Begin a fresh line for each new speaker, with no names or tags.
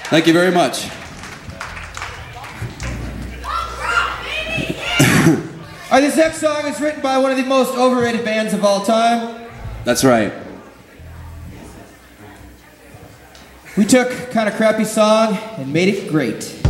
Thank you very much.
All right, this next song is written by one of the most overrated bands of all time.
That's right.
We took a kind of crappy song and made it great.